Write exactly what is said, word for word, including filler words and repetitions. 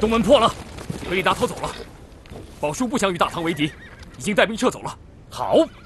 东门破了，贝利达逃走了。宝叔不想与大唐为敌，已经带兵撤走了。 好。